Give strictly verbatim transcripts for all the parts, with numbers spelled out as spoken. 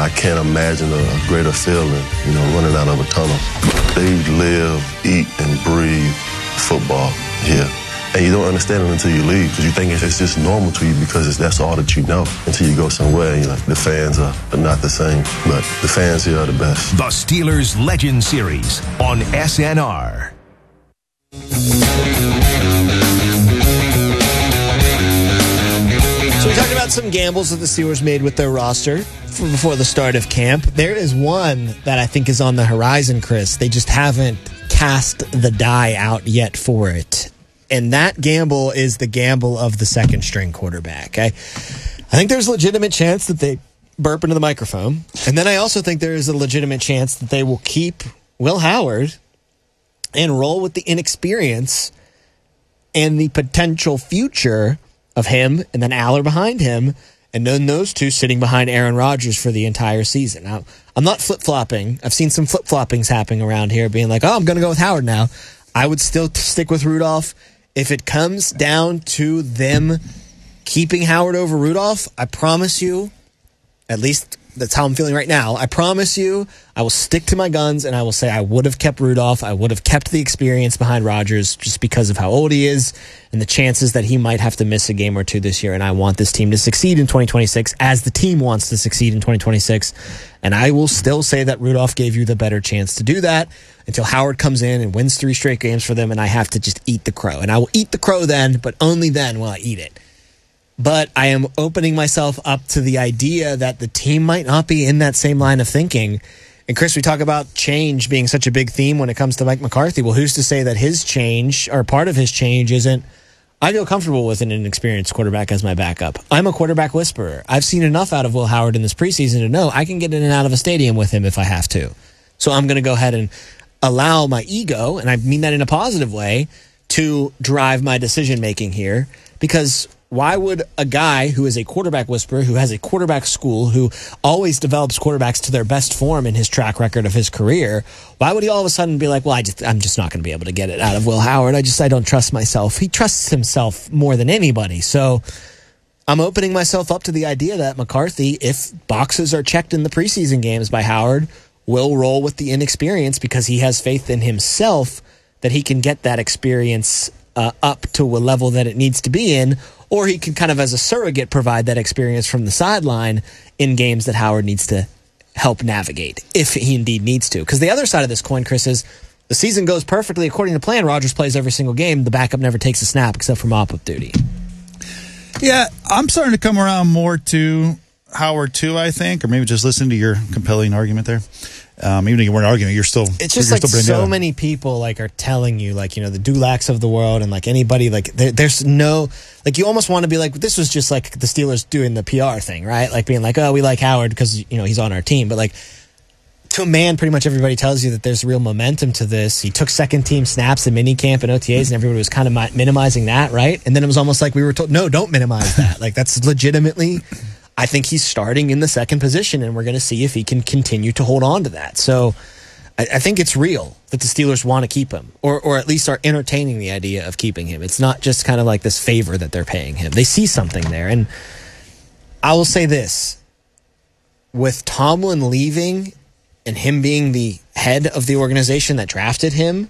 I can't imagine a greater feeling, you know, running out of a tunnel. They live, eat, and breathe football here. And you don't understand it until you leave, because you think it's just normal to you because it's, that's all that you know, until you go somewhere and you're like, the fans are, are not the same. But the fans here are the best. The Steelers Legend Series on S N R. So we talked about some gambles that the Steelers made with their roster for before the start of camp. There is one that I think is on the horizon, Chris. They just haven't cast the die out yet for it. And that gamble is the gamble of the second string quarterback. I, I think there's a legitimate chance that they burp into the microphone. And then I also think there is a legitimate chance that they will keep Will Howard and roll with the inexperience and the potential future of him and then Aller behind him, and then those two sitting behind Aaron Rodgers for the entire season. Now, I'm not flip-flopping. I've seen some flip-floppings happening around here, being like, oh, I'm going to go with Howard now. I would still stick with Rudolph. If it comes down to them keeping Howard over Rudolph, I promise you, at least that's how I'm feeling right now, I promise you I will stick to my guns and I will say I would have kept Rudolph. I would have kept the experience behind Rodgers just because of how old he is and the chances that he might have to miss a game or two this year. And I want this team to succeed in twenty twenty-six as the team wants to succeed in twenty twenty-six. And I will still say that Rudolph gave you the better chance to do that until Howard comes in and wins three straight games for them and I have to just eat the crow. And I will eat the crow then, but only then will I eat it. But I am opening myself up to the idea that the team might not be in that same line of thinking. And Chris, we talk about change being such a big theme when it comes to Mike McCarthy. Well, who's to say that his change, or part of his change, isn't, I feel comfortable with an inexperienced quarterback as my backup. I'm a quarterback whisperer. I've seen enough out of Will Howard in this preseason to know I can get in and out of a stadium with him if I have to. So I'm going to go ahead and allow my ego, and I mean that in a positive way, to drive my decision-making here, because why would a guy who is a quarterback whisperer, who has a quarterback school, who always develops quarterbacks to their best form in his track record of his career, why would he all of a sudden be like, well, I just, I'm just not going to be able to get it out of Will Howard. I just, I don't trust myself. He trusts himself more than anybody. So I'm opening myself up to the idea that McCarthy, if boxes are checked in the preseason games by Howard, will roll with the inexperience because he has faith in himself that he can get that experience uh, up to a level that it needs to be in, or he can kind of as a surrogate provide that experience from the sideline in games that Howard needs to help navigate, if he indeed needs to. Because the other side of this coin, Chris, is the season goes perfectly according to plan. Rodgers plays every single game. The backup never takes a snap except for mop-up duty. Yeah, I'm starting to come around more to Howard, too, I think, or maybe just listen to your compelling argument there. Um, even if you weren't arguing, you're still. It's just you're like still so together. many people like are telling you, like, you know, the Dulacs of the world, and like anybody, like there, there's no, like you almost want to be like, this was just like the Steelers doing the P R thing, right? Like being like, oh, we like Howard because you know he's on our team, but like to a man, pretty much everybody tells you that there's real momentum to this. He took second team snaps in minicamp and O T As, and everybody was kind of minimizing that, right? And then it was almost like we were told, no, don't minimize that. Like that's legitimately. I think he's starting in the second position, and we're going to see if he can continue to hold on to that. So I, I think it's real that the Steelers want to keep him, or or at least are entertaining the idea of keeping him. It's not just kind of like this favor that they're paying him. They see something there. And I will say this. With Tomlin leaving and him being the head of the organization that drafted him,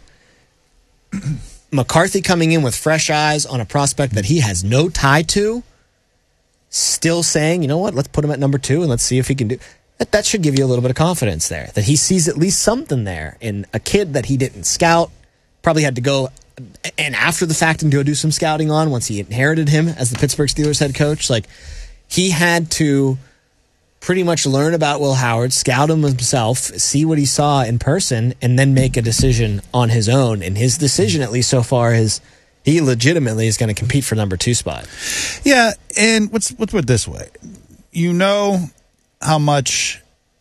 McCarthy coming in with fresh eyes on a prospect that he has no tie to, still saying, you know what, let's put him at number two and let's see if he can do that. That should give you a little bit of confidence there, that he sees at least something there in a kid that he didn't scout, probably had to go and after the fact and go do some scouting on once he inherited him as the Pittsburgh Steelers head coach. Like he had to pretty much learn about Will Howard, scout him himself, see what he saw in person, and then make a decision on his own. And his decision, at least so far, is he legitimately is going to compete for number two spot. Yeah, and let's, let's put it this way. You know how much,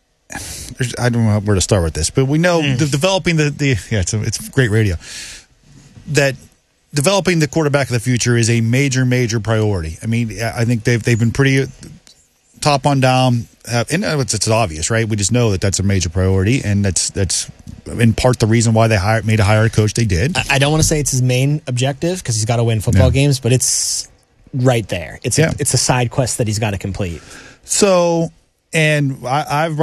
I don't know where to start with this, but we know mm. the, developing the, the yeah, it's, a, it's great radio, that developing the quarterback of the future is a major, major priority. I mean, I think they've, they've been pretty top on down, uh, and it's, it's obvious, right? We just know that that's a major priority, and that's that's in part the reason why they hired, made a hire coach they did. I don't want to say it's his main objective because he's got to win football yeah. games, but it's right there. It's yeah. a, it's a side quest that he's got to complete. So, and I, I've